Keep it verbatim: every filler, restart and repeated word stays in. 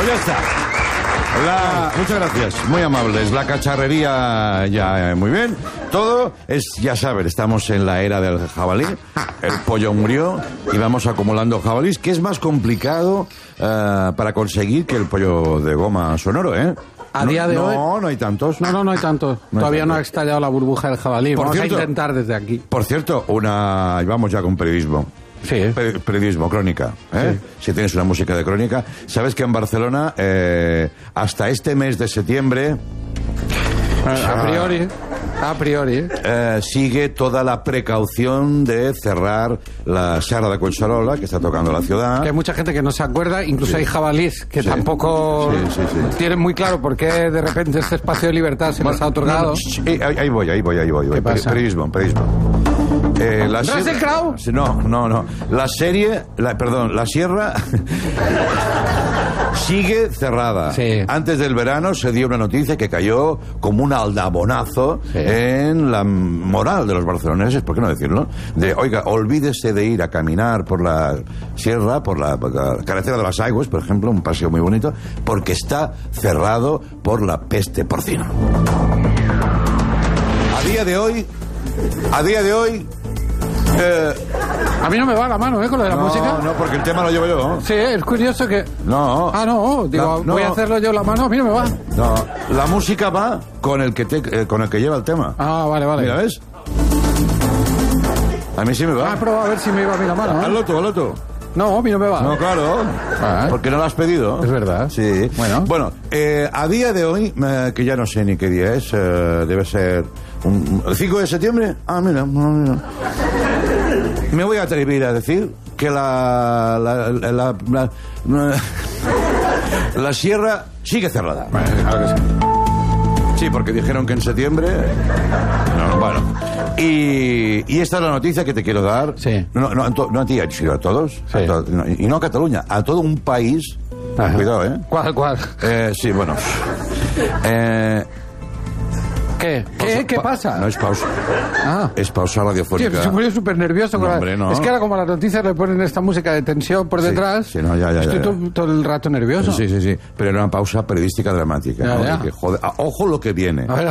Pues ya está. La, muchas gracias, muy amables. La cacharrería ya eh, muy bien. Todo es, ya saben, estamos en la era del jabalí. El pollo murió y vamos acumulando jabalís, que es más complicado uh, para conseguir que el pollo de goma sonoro, ¿eh? A día de no, hoy... No, no hay tantos. No, no, no hay tantos. No Todavía hay tantos. no ha estallado la burbuja del jabalí. Por Vamos cierto, a intentar desde aquí. Por cierto, una... Vamos ya con periodismo. Sí. Pe- periodismo, crónica. ¿eh? Sí. Si tienes una música de crónica. Sabes que en Barcelona, eh, hasta este mes de septiembre... A priori... A priori. Eh, sigue toda la precaución de cerrar la Serra de Collserola, que está tocando la ciudad. Que hay mucha gente que no se acuerda, incluso sí. hay jabalís que sí. tampoco sí, sí, sí. tienen muy claro por qué de repente este espacio de libertad se bueno, les ha otorgado. No, no, eh, ahí, ahí voy, ahí voy, ahí voy. ¿Qué pasa? Periodismo, periodismo. Eh, la ¿No es el Crow? No, no, no. La serie, la, perdón, la sierra sigue cerrada. Sí. Antes del verano se dio una noticia que cayó como un aldabonazo sí. en la moral de los barceloneses, ¿por qué no decirlo? De, oiga, olvídese de ir a caminar por la sierra, por la, por la carretera de las Aigües, por ejemplo, un paseo muy bonito, porque está cerrado por la peste porcina. A día de hoy, a día de hoy, Eh, a mí no me va la mano, ¿eh? Con lo de la no, música. No, porque el tema lo llevo yo. Sí, es curioso que... No. Ah, no, digo, la, no. voy a hacerlo yo la mano, a mí no me va. No, la música va con el que, te, eh, con el que lleva el tema. Ah, vale, vale. Mira, ¿ves? A mí sí me va. Ah, prueba a ver si me iba a mí la mano, ¿eh? Hazlo tú, hazlo tú. No, a mí no me va. No, claro. Ah, porque no lo has pedido. Es verdad. Sí. Bueno. Bueno, eh, a día de hoy, eh, que ya no sé ni qué día es, eh, debe ser un, ¿el cinco de septiembre? Ah, mira, mira. Me voy a atrever a decir que la la, la, la, la, la, la sierra sigue cerrada. Bueno, claro que sí. Sí, porque dijeron que en septiembre... No, bueno. Y, y esta es la noticia que te quiero dar. Sí. No, no, no a ti, sino a todos. Sí. A to, no, y no a Cataluña, a todo un país. Ajá. Cuidado, ¿eh? ¿Cuál, cuál? Eh, sí, bueno. Eh... ¿Qué? ¿Qué? Pausa, ¿Qué pa- pasa? No es pausa. Ah. Es pausa radiofónica. Tío, se pone súper nervioso. No, con la- hombre, no. Es que ahora como las noticias le ponen esta música de tensión por Sí, detrás, sí, no, ya, ya, estoy ya, ya. Todo, todo el rato nervioso. Sí, sí, sí. Pero era una pausa periodística dramática. Ya, ¿no? ya. De que, joder, ah, ojo lo que viene. A ver,